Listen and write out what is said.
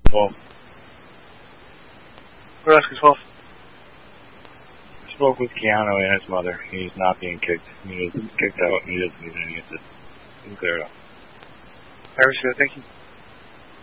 12. We're asking 12. I spoke with Keanu and his mother. He's not being kicked. He isn't kicked out, and he doesn't need any assistance. Clear it up. I received it. Thank you.